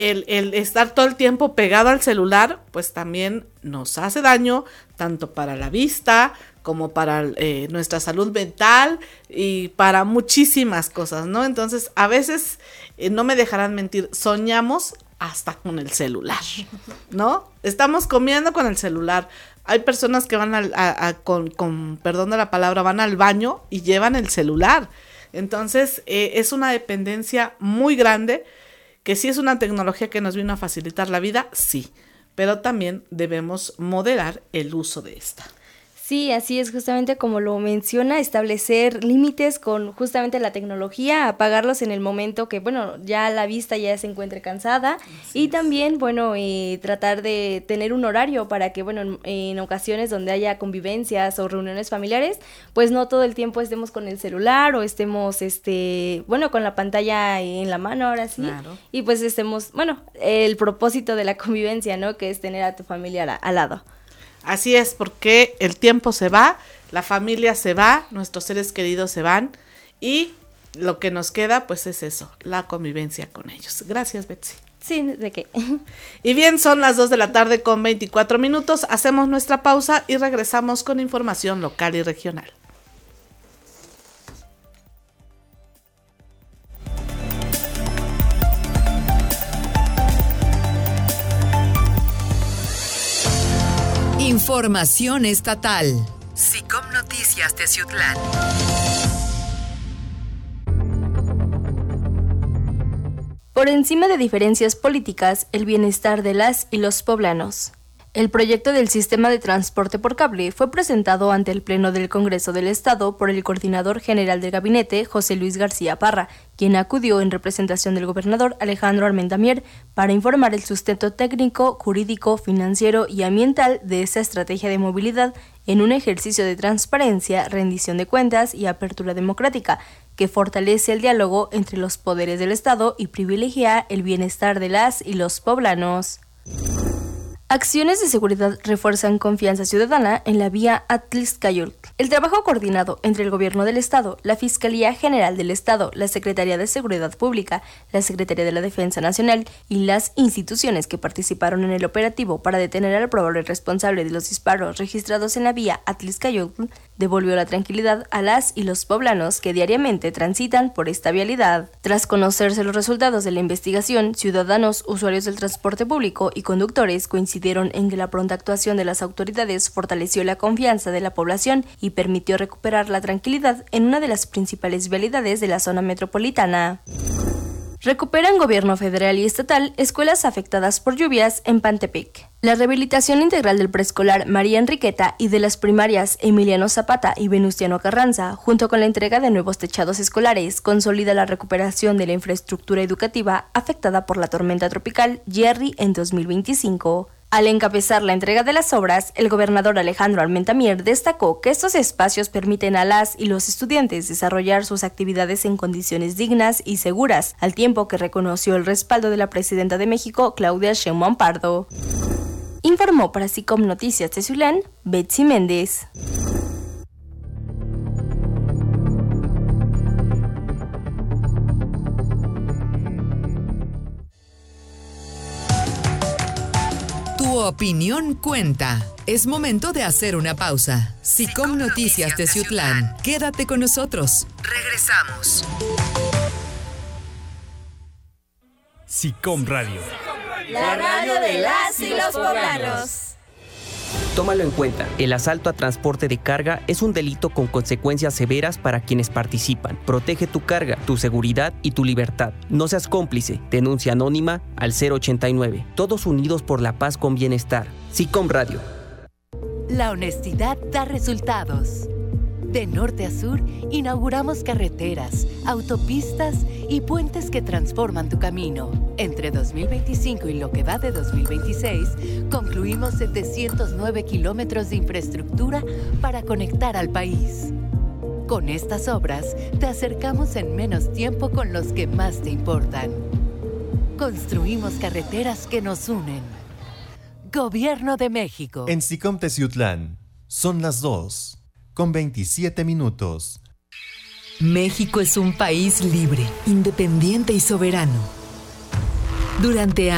el estar todo el tiempo pegado al celular, pues también nos hace daño, tanto para la vista como para nuestra salud mental y para muchísimas cosas, ¿no? Entonces, a veces, no me dejarán mentir, soñamos hasta con el celular, ¿no? Estamos comiendo con el celular. Hay personas que van con perdón de la palabra, van al baño y llevan el celular. Entonces, es una dependencia muy grande, que sí es una tecnología que nos vino a facilitar la vida, sí, pero también debemos moderar el uso de esta. Sí, así es, justamente como lo menciona, establecer límites con justamente la tecnología, apagarlos en el momento que, bueno, ya la vista ya se encuentre cansada. Así y es. También, bueno, tratar de tener un horario para que, bueno, en ocasiones donde haya convivencias o reuniones familiares, pues no todo el tiempo estemos con el celular o estemos, bueno, con la pantalla en la mano ahora sí. Claro. Y pues estemos, bueno, el propósito de la convivencia, ¿no? Que es tener a tu familia al lado. Así es, porque el tiempo se va, la familia se va, nuestros seres queridos se van y lo que nos queda pues es eso, la convivencia con ellos. Gracias, Betsy. Sí, ¿de qué? Y bien, son las 2:24 p.m, hacemos nuestra pausa y regresamos con información local y regional. Información estatal. SICOM Noticias Teciutlán. Por encima de diferencias políticas, el bienestar de las y los poblanos. El proyecto del sistema de transporte por cable fue presentado ante el Pleno del Congreso del Estado por el Coordinador General del Gabinete, José Luis García Parra, quien acudió en representación del gobernador Alejandro Armenta Mier para informar el sustento técnico, jurídico, financiero y ambiental de esta estrategia de movilidad en un ejercicio de transparencia, rendición de cuentas y apertura democrática, que fortalece el diálogo entre los poderes del Estado y privilegia el bienestar de las y los poblanos. Acciones de seguridad refuerzan confianza ciudadana en la vía Atlixcayotl. El trabajo coordinado entre el Gobierno del Estado, la Fiscalía General del Estado, la Secretaría de Seguridad Pública, la Secretaría de la Defensa Nacional y las instituciones que participaron en el operativo para detener al probable responsable de los disparos registrados en la vía Atlixcayotl devolvió la tranquilidad a las y los poblanos que diariamente transitan por esta vialidad. Tras conocerse los resultados de la investigación, ciudadanos, usuarios del transporte público y conductores coincidieron en que la pronta actuación de las autoridades fortaleció la confianza de la población y permitió recuperar la tranquilidad en una de las principales vialidades de la zona metropolitana. Recuperan gobierno federal y estatal escuelas afectadas por lluvias en Pantepec. La rehabilitación integral del preescolar María Enriqueta y de las primarias Emiliano Zapata y Venustiano Carranza, junto con la entrega de nuevos techados escolares, consolida la recuperación de la infraestructura educativa afectada por la tormenta tropical Jerry en 2025. Al encabezar la entrega de las obras, el gobernador Alejandro Armenta Mier destacó que estos espacios permiten a las y los estudiantes desarrollar sus actividades en condiciones dignas y seguras, al tiempo que reconoció el respaldo de la presidenta de México, Claudia Sheinbaum Pardo. Informó para SICOM Noticias Teciutlán, Betsy Méndez. Tu opinión cuenta. Es momento de hacer una pausa. SICOM Noticias Teciutlán. Quédate con nosotros. Regresamos. SICOM Radio. La radio de las y los poblanos. Tómalo en cuenta, el asalto a transporte de carga es un delito con consecuencias severas para quienes participan. Protege tu carga, tu seguridad y tu libertad. No seas cómplice. Denuncia anónima al 089. Todos unidos por la paz con bienestar. SICOM Radio. La honestidad da resultados. De norte a sur, inauguramos carreteras, autopistas y puentes que transforman tu camino. Entre 2025 y lo que va de 2026, concluimos 709 kilómetros de infraestructura para conectar al país. Con estas obras, te acercamos en menos tiempo con los que más te importan. Construimos carreteras que nos unen. Gobierno de México. En SICOM Teciutlán, son las 2:27. México es un país libre, independiente y soberano. Durante